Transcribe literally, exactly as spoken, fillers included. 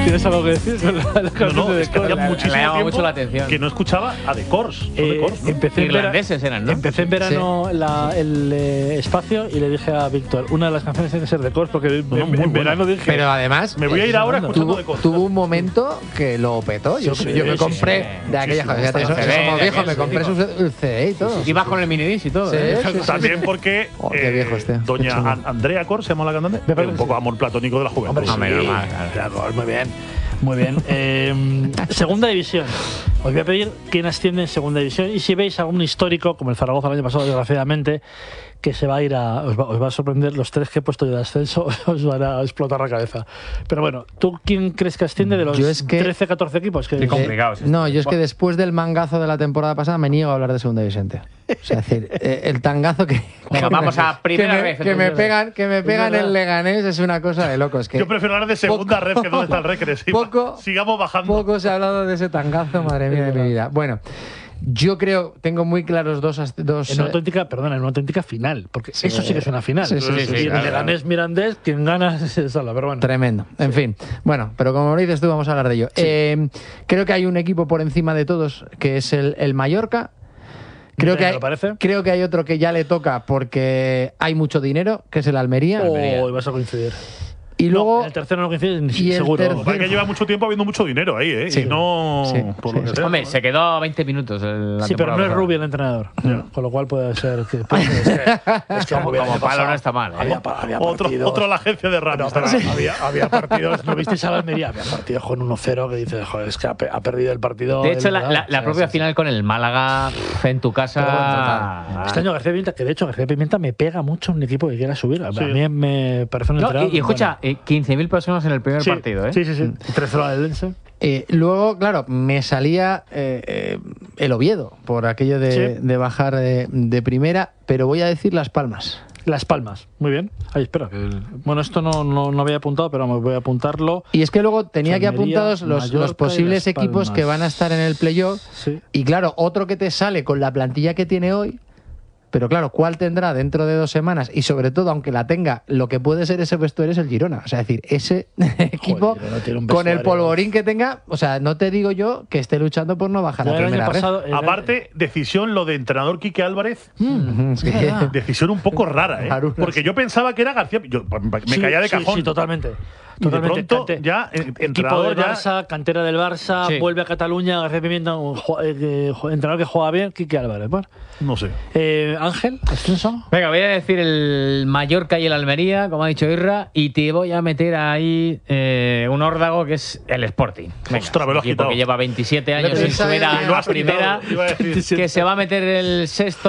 ¿Tienes algo que decir con la, la canción No, no, de es que The hacía Course? muchísimo me llama tiempo mucho la atención. que no escuchaba a The Course. Son The Eh, Course, ¿no? empecé en vera- Irlandeses eran, ¿no? Empecé en verano la- el eh, espacio y le dije a Víctor, una de las canciones tiene que ser The Course, porque en, No, no, en- muy en buena. verano dije, Pero además, Me voy a ir ahora escuchando tuvo, The Course. tuvo un momento que lo petó. Yo, Sí, yo me sí, compré sí, de aquellas muchísimo. cosas. Eso, C D, eso somos de viejos, aquel, me sí, compré digo. su el C D y todo. Ibas con el minidisc y todo. Sí, ¿eh? sí, sí, También sí. porque Oh, qué viejo este. doña Qué chulo. An- Andrea Cor se llama la cantante. Me parece Un que poco sí. amor platónico de la juventud. hombre, sí, Hombre, normal, claro. The Course, muy bien. Muy bien. Eh, segunda división. Os voy a pedir quién asciende en segunda división y si veis algún histórico, como el Zaragoza el año pasado, desgraciadamente, que se va a ir a. Os va, os va a sorprender, los tres que he puesto yo de ascenso os van a explotar la cabeza. Pero bueno, ¿tú quién crees que asciende de los Yo es que- trece, catorce equipos? Que Qué complicado es esto. No, yo es que después del mangazo de la temporada pasada me niego a hablar de segunda división. tío. O sea, es decir, eh, el tangazo que. Venga, vamos a primera que me, vez, Que me entonces. pegan, que me pegan verdad. el Leganés es una cosa de locos. Que Yo prefiero hablar de segunda poco- red que dónde está el Recre. Sí, poco- sigamos bajando. Poco se ha hablado de ese tangazo, madre mía de mi vida. Bueno, yo creo, tengo muy claros dos. ast- dos En una eh, auténtica, perdona, en una auténtica final, porque eso sí que es una final. Sí, sí, sí, sí, Y claro, el Leganés Mirandés, quien gana es sala, pero bueno. Tremendo. En fin. Bueno, pero como lo dices tú, vamos a hablar de ello. Eh, creo que hay un equipo por encima de todos, que es el, el Mallorca. Creo ¿Te que, hay, lo parece? creo que hay otro que ya le toca porque hay mucho dinero, que es el Almería. Oh, vas a coincidir. Y luego. No, en el tercero no coincides ni y el seguro. tercero- Para que lleva mucho tiempo habiendo mucho dinero ahí, ¿eh? Sí. Y no. Sí, por sí. lo que sea. Hombre, se quedó veinte minutos. el- la Sí, pero no temporada es pasada. Rubio el entrenador. Con lo cual puede ser que. puede- es que, es que Como, había como palo pasado. no está mal. ¿eh? Había, pa- había Otro, partidos. otro a la agencia de No, radio. pero había, había partidos. ¿No visteis a la Almería? Había partidos con uno cero que dices, joder, es que ha, pe- ha perdido el partido. De hecho, el- la, la- la Sí, propia sí, sí. final con el Málaga pf, en tu casa. Pero bueno, total. Este año García Pimienta, que de hecho García Pimienta me pega mucho un equipo que quiera subir. A Sí. mí me parece un No, entrenador. y, y escucha, eh, quince mil personas en el primer bueno. partido, ¿eh? Sí, sí, sí. tres cero al Eldense. Eh, luego, claro, me salía eh, eh, el Oviedo por aquello de, Sí. de bajar de, de primera, pero voy a decir Las Palmas. Las Palmas. Muy bien. Ahí, espera. que el- Bueno, esto no, no, no había apuntado, pero me voy a apuntarlo. Y es que luego tenía aquí Almería, apuntados los, Mallorca los y posibles Las equipos Palmas. que van a estar en el playoff. Sí. Y claro, otro que te sale con la plantilla que tiene hoy, pero claro, ¿cuál tendrá dentro de dos semanas? Y sobre todo, aunque la tenga, lo que puede ser ese vestuario es el Girona. O sea, es decir, ese equipo Girona tiene un con el vestuario. polvorín que tenga, o sea, no te digo yo que esté luchando por no bajar Ya a el año primera red. pasado. el- Aparte, decisión lo de entrenador Quique Álvarez. Ujú, es que- Decisión un poco rara, ¿eh? Rarunas. Porque yo pensaba que era García. Yo me Sí, caía de sí, cajón. Sí, totalmente. Y de Totalmente. pronto Cante- ya, eh, equipo entrenador del ya- Barça, cantera del Barça, Sí. vuelve a Cataluña, García Pimienta, un ju- eh, que ju- entrenador que juega bien, Quique Álvarez. Bueno. No sé. Eh, Ángel, ascenso. Venga, voy a decir el Mallorca y el Almería, como ha dicho Irra, y te voy a meter ahí eh, un órdago que es el Sporting. Venga, Ostras, me lo has un equipo quitado. que lleva veintisiete años sin pensaba subir yo a, que lo a has quitado, primera, iba a decir. que se va a meter el sexto